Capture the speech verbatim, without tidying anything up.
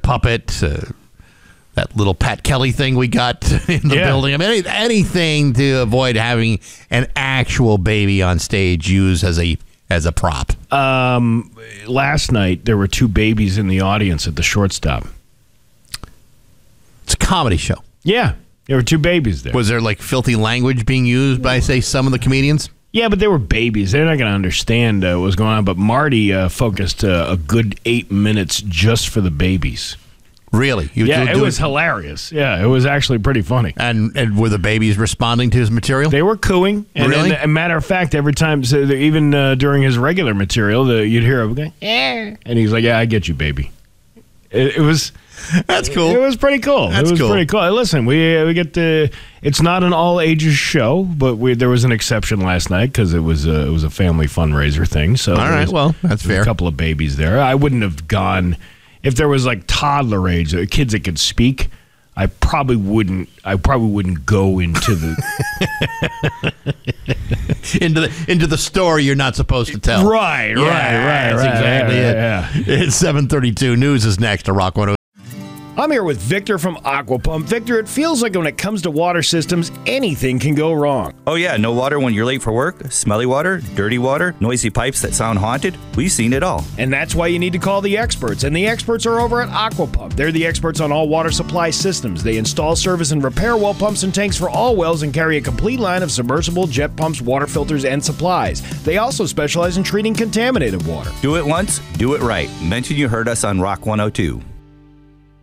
puppet, uh, that little Pat Kelly thing we got in the yeah. building. I mean, any, anything to avoid having an actual baby on stage used as a as a prop. Um, last night, there were two babies in the audience at the Shortstop. It's a comedy show. Yeah, there were two babies there. Was there like filthy language being used by, say, some of the comedians? Yeah, but they were babies. They're not going to understand uh, what was going on. But Marty uh, focused uh, a good eight minutes just for the babies. Really? You yeah, do, it do was hilarious. Yeah, it was actually pretty funny. And and were the babies responding to his material? They were cooing. And Really? As a matter of fact, every time, so even uh, during his regular material, the, you'd hear him going, yeah. And he's like, yeah, I get you, baby. It, it was... That's cool. It was pretty cool. That's it was cool. pretty cool. Listen, we uh, we get the. It's not an all ages show, but we there was an exception last night because it was a, it was a family fundraiser thing. So all right, was, well that's fair. A couple of babies there. I wouldn't have gone if there was like toddler age uh, kids that could speak. I probably wouldn't. I probably wouldn't go into the into the into the story you're not supposed to tell. Right, right, Yeah, right, that's right. exactly yeah, it. yeah. It's seven thirty-two. News is next to Rock one oh. I'm here with Victor from Aquapump. Victor, it feels like when it comes to water systems, anything can go wrong. Oh yeah, no water when you're late for work, smelly water, dirty water, noisy pipes that sound haunted. We've seen it all. And that's why you need to call the experts. And the experts are over at Aquapump. They're the experts on all water supply systems. They install, service, and repair well pumps and tanks for all wells and carry a complete line of submersible jet pumps, water filters, and supplies. They also specialize in treating contaminated water. Do it once, do it right. Mention you heard us on Rock one oh two.